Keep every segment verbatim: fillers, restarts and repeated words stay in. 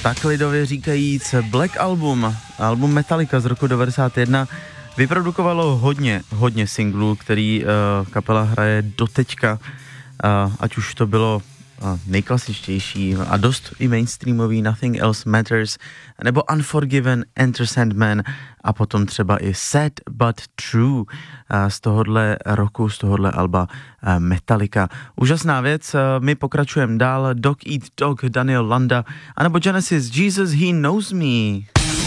tak lidově říkajíc Black Album, album Metallica z roku devadesát jedna, vyprodukovalo hodně, hodně singlů, který uh, kapela hraje doteďka, uh, ať už to bylo uh, nejklasičtější a dost i mainstreamový Nothing Else Matters, nebo Unforgiven, Enter Sandman a potom třeba i Sad But True uh, z tohohle roku, z tohohle alba uh, Metallica. Úžasná věc, uh, my pokračujeme dál, Dog Eat Dog, Daniel Landa, anebo Genesis, Jesus He Knows Me.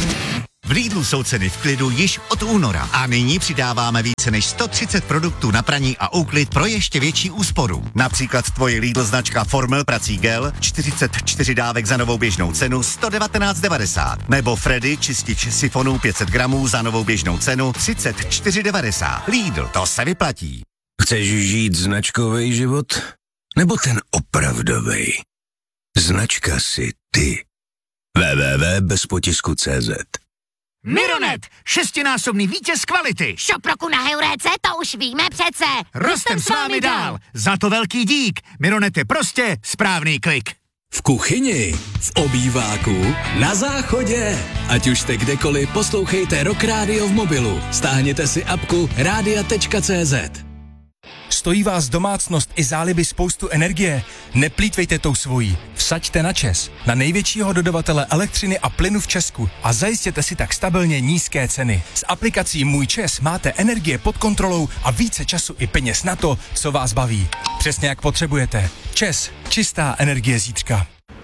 V Lidlu jsou ceny v klidu již od února a nyní přidáváme více než sto třicet produktů na praní a úklid pro ještě větší úsporu. Například tvoje Lidl značka Formel prací gel, čtyřicet čtyři dávek za novou běžnou cenu sto devatenáct devadesát. Nebo Freddy čistič sifonů pět set gramů za novou běžnou cenu třicet čtyři devadesát. Lidl, to se vyplatí. Chceš žít značkový život? Nebo ten opravdovej? Značka si ty. w w w tečka bez potisku tečka cé zet. Mironet, šestinásobný vítěz kvality. Šop roku na Heuréce, to už víme přece. Rostem s vámi dál. Za to velký dík. Mironet je prostě správný klik. V kuchyni, v obýváku, na záchodě. Ať už jste kdekoliv, poslouchejte Rock Radio v mobilu. Stáhněte si apku rádia tečka cé zet. Stojí vás domácnost i záliby spoustu energie? Neplýtvejte tou svojí. Vsaďte na ČEZ, na největšího dodavatele elektřiny a plynu v Česku a zajistěte si tak stabilně nízké ceny. S aplikací Můj ČEZ máte energie pod kontrolou a více času i peněz na to, co vás baví. Přesně jak potřebujete. ČEZ, čistá energie zítřka.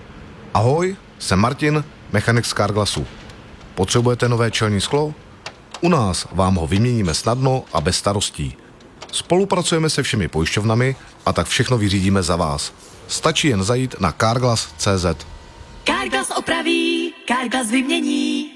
Ahoj, jsem Martin, mechanik z Carglassu. Potřebujete nové čelní sklo? U nás vám ho vyměníme snadno a bez starostí. Spolupracujeme se všemi pojišťovnami a tak všechno vyřídíme za vás. Stačí jen zajít na carglass tečka cé zet. Carglass opraví, Carglass vymění.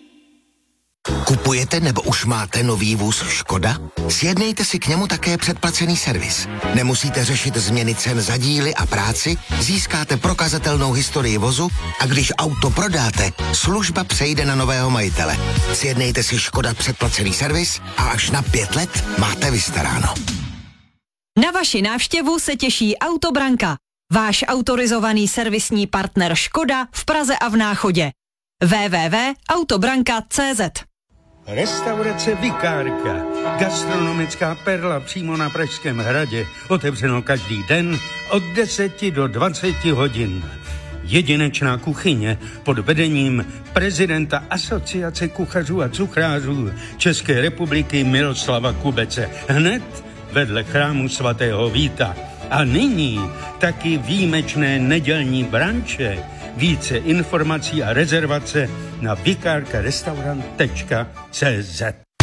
Kupujete nebo už máte nový vůz Škoda? Sjednejte si k němu také předplacený servis. Nemusíte řešit změny cen za díly a práci, získáte prokazatelnou historii vozu a když auto prodáte, služba přejde na nového majitele. Sjednejte si Škoda předplacený servis a až na pět let máte vystaráno. Na vaši návštěvu se těší Autobranka, váš autorizovaný servisní partner Škoda v Praze a v Náchodě. w w w tečka autobranka tečka cé zet. Restaurace Vikárka, gastronomická perla přímo na Pražském hradě, otevřeno každý den od deseti do dvaceti hodin. Jedinečná kuchyně pod vedením prezidenta Asociace kuchařů a cuchrářů České republiky Miroslava Kubece, hned vedle chrámu svatého Víta. A nyní taky výjimečné nedělní branče. Více informací a rezervace na vikárkarestaurant tečka cé zet.